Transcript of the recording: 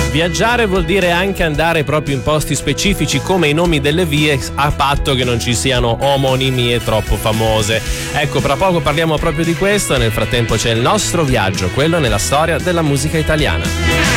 Viaggiare vuol dire anche andare proprio in posti specifici come i nomi delle vie, a patto che non ci siano omonimie troppo famose. Ecco, tra poco parliamo proprio di questo. Nel frattempo c'è il nostro viaggio, quello nella storia della musica italiana.